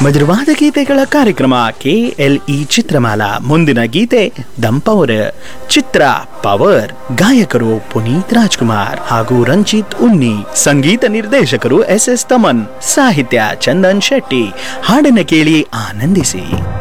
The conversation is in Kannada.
ಮಧುರವಾದ ಗೀತೆಗಳ ಕಾರ್ಯಕ್ರಮ KLE ಚಿತ್ರಮಾಲಾ. ಮುಂದಿನ ಗೀತೆ ದಂಪವರ್, ಚಿತ್ರ ಪವರ್, ಗಾಯಕರು ಪುನೀತ್ ರಾಜ್ಕುಮಾರ್ ಹಾಗೂ ರಂಜಿತ್ ಉನ್ನಿ, ಸಂಗೀತ ನಿರ್ದೇಶಕರು SS ತಮನ್, ಸಾಹಿತ್ಯ ಚಂದನ್ ಶೆಟ್ಟಿ. ಹಾಡನ್ನು ಕೇಳಿ ಆನಂದಿಸಿ.